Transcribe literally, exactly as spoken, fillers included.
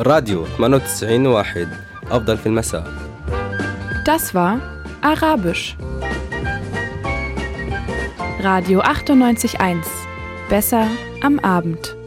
الراديو ثمانية وتسعين واحد أفضل في المساء. Das war Arabisch. Radio achtundneunzig Komma eins. Besser am Abend.